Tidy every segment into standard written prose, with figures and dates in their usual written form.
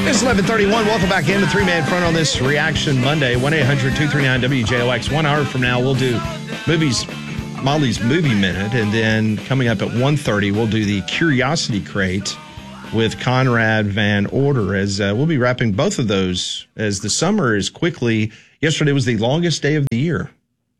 It's 11:31. Welcome back into Three Man Front on this Reaction Monday. 1-800-239-WJOX. 1 hour from now, we'll do Molly's Movie Minute. And then coming up at 1:30, we'll do the Curiosity Crate with Conrad Van Order. As we'll be wrapping both of those as the summer is quickly. Yesterday was the longest day of the year.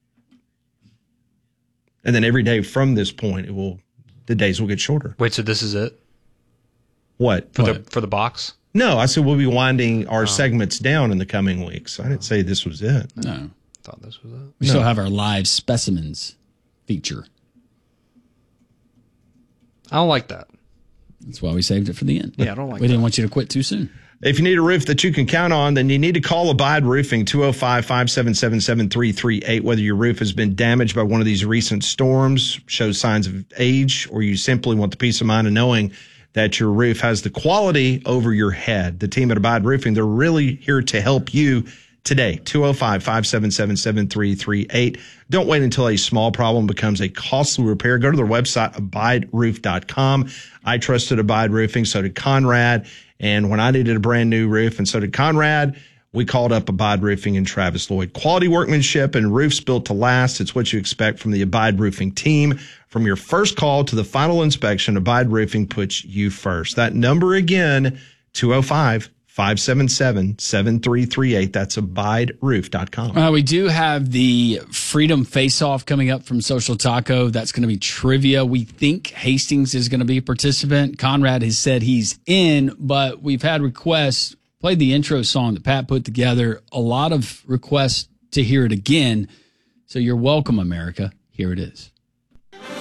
And then every day from this point, the days will get shorter. Wait, so this is it? What? For the box? No, I said we'll be winding our segments down in the coming weeks. I didn't say this was it. No. I thought this was it. We still have our live specimens feature. I don't like that. That's why we saved it for the end. Yeah, I don't like We didn't want you to quit too soon. If you need a roof that you can count on, then you need to call Abide Roofing, 205-577-7338. Whether your roof has been damaged by one of these recent storms, shows signs of age, or you simply want the peace of mind of knowing that your roof has the quality over your head. The team at Abide Roofing, they're really here to help you today. 205-577-7338. Don't wait until a small problem becomes a costly repair. Go to their website, abideroof.com. I trusted Abide Roofing, so did Conrad. And when I needed a brand new roof, and so did Conrad, we called up Abide Roofing and Travis Lloyd. Quality workmanship and roofs built to last. It's what you expect from the Abide Roofing team. From your first call to the final inspection, Abide Roofing puts you first. That number again, 205-577-7338. That's abideroof.com. We do have the Freedom Face-Off coming up from Social Taco. That's going to be trivia. We think Hastings is going to be a participant. Conrad has said he's in, but we've had requests. Played the intro song that Pat put together. A lot of requests to hear it again. So you're welcome, America. Here it is.